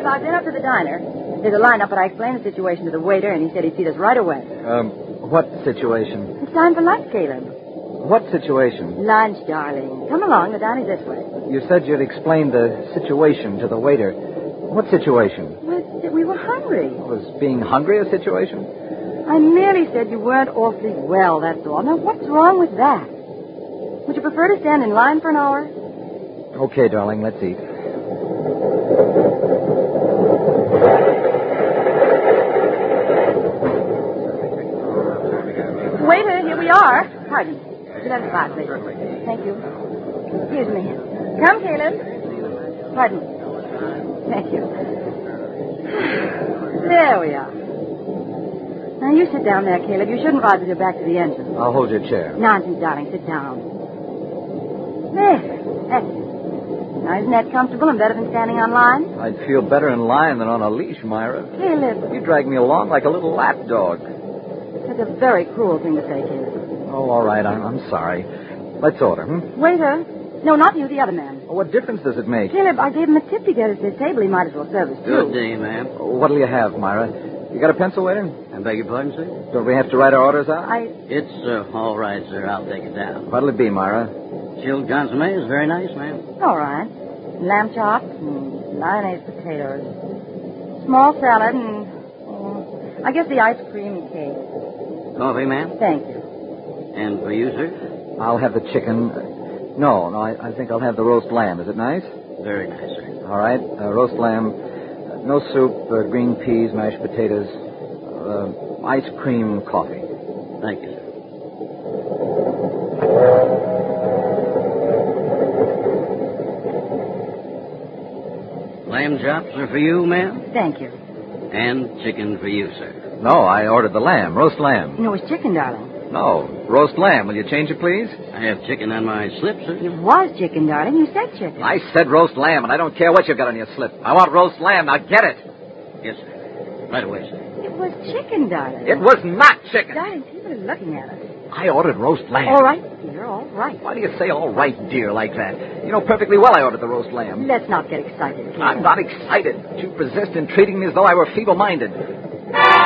Caleb, I've been up to the diner. There's a lineup, but I explained the situation to the waiter, and he said he'd see us right away. What situation? It's time for lunch, Caleb. What situation? Lunch, darling. Come along. The diner's this way. You said you'd explain the situation to the waiter. What situation? We were hungry. Was being hungry a situation? I merely said you weren't awfully well, that's all. Now, what's wrong with that? Would you prefer to stand in line for an hour? Okay, darling, let's eat. Waiter, here we are. Pardon. Get out of the spot, please. Thank you. Excuse me. Come, Caleb. Pardon. Thank you. There we are. Now, you sit down there, Caleb. You shouldn't rise with your back to the engine. I'll hold your chair. Nonsense, darling. Sit down. There. That's it. Now, isn't that comfortable and better than standing on line? I'd feel better in line than on a leash, Myra. Caleb. You dragged me along like a little lap dog. That's a very cruel thing to say, Caleb. Oh, all right. I'm sorry. Let's order, Waiter. No, not you, the other man. Oh, what difference does it make? Caleb, I gave him a tip to get us this table. He might as well serve us, too. Good day, ma'am. What'll you have, Myra? You got a pencil, waiter? I beg your pardon, sir? Don't we have to write our orders out? It's all right, sir. I'll take it down. What'll it be, Myra? Chilled consomme is very nice, ma'am. All right. Lamb chops and mayonnaise potatoes. Small salad and, I guess the ice cream cake. Coffee, ma'am? Thank you. And for you, sir? I'll have the chicken. No, I think I'll have the roast lamb. Is it nice? Very nice, sir. All right. Roast lamb. No soup, green peas, mashed potatoes. Ice cream coffee. Thank you, sir. Lamb chops are for you, ma'am? Thank you. And chicken for you, sir. No, I ordered the lamb. Roast lamb. No, it's chicken, darling. No, roast lamb. Will you change it, please? I have chicken on my slip, sir. It was chicken, darling. You said chicken. I said roast lamb, and I don't care what you've got on your slip. I want roast lamb. Now get it. Yes, sir. Right away, sir. It was chicken, darling. It was not chicken. Darling, people are looking at us. I ordered roast lamb. All right, dear, all right. Why do you say all right, dear, like that? You know perfectly well I ordered the roast lamb. Let's not get excited, Caleb. I'm not excited. You persist in treating me as though I were feeble-minded.